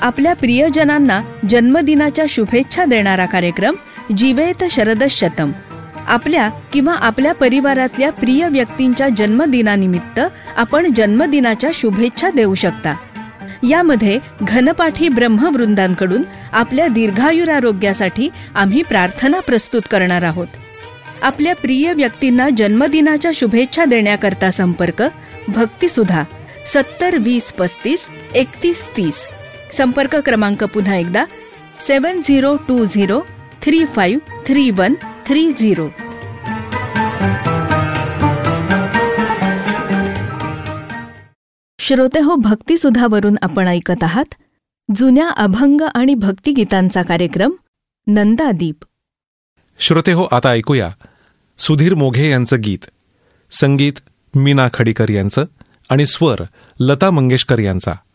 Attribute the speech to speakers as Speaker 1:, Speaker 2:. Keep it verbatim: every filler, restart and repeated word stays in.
Speaker 1: आपल्या प्रियजनांना जन्मदिनाच्या शुभेच्छा देणारा कार्यक्रम जीवेत शरदशतम. आपल्या किंवा आपल्या परिवारातल्या प्रिय व्यक्तींच्या जन्मदिनानिमित्त आपण जन्मदिनाच्या शुभेच्छा देऊ शकता. यामध्ये घनपाठी ब्रह्मवृंदांकडून आपल्या दीर्घायुरारोग्यासाठी आम्ही प्रार्थना प्रस्तुत करणार आहोत. आपल्या प्रिय व्यक्तींना जन्मदिनाच्या शुभेच्छा देण्याकरता संपर्क भक्तिसुधा सत्तर वीस पस्तीस एकतीस तीस. संपर्क क्रमांक पुन्हा एकदा सेवन zero to zero three five three one three zero. श्रोते हो, भक्तिसुधावरून आपण ऐकत आहात जुन्या अभंग आणि भक्तिगीतांचा कार्यक्रम नंदादीप.
Speaker 2: श्रोते हो, आता ऐकूया सुधीर मोघे यांचं गीत. संगीत मीना खडीकर यांचं आणि स्वर लता मंगेशकर यांचा.